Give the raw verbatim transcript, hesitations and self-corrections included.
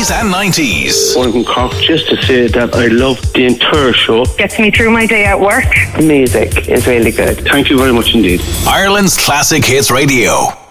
eighties and nineties. One from Cork, just to say that I love the entire show. Gets me through my day at work. The music is really good. Thank you very much indeed. Ireland's Classic Hits Radio.